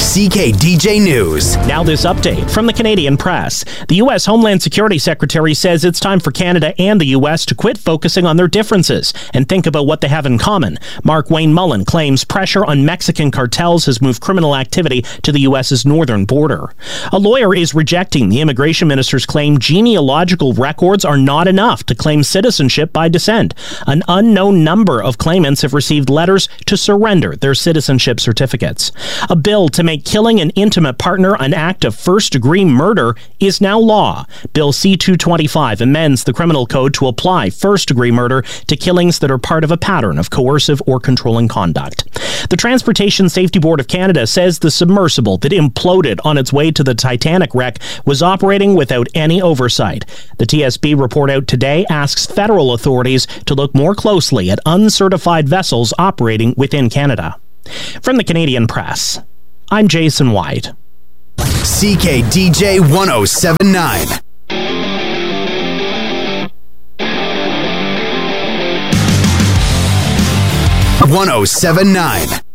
CKDJ News. Now this update from the Canadian Press. The U.S. Homeland Security Secretary says it's time for Canada and the U.S. to quit focusing on their differences and think about what they have in common. Mark Wayne Mullen claims pressure on Mexican cartels has moved criminal activity to the U.S.'s northern border. A lawyer is rejecting the immigration minister's claim genealogical records are not enough to claim citizenship by descent. An unknown number of claimants have received letters to surrender their citizenship certificates. A bill to make killing an intimate partner an act of first-degree murder is now law. Bill C-225 amends the criminal code to apply first-degree murder to killings that are part of a pattern of coercive or controlling conduct. The Transportation Safety Board of Canada says the submersible that imploded on its way to the Titanic wreck was operating without any oversight. The TSB report out today asks federal authorities to look more closely at uncertified vessels operating within Canada. From the Canadian Press, I'm Jason White. CKDJ 1079. 1079.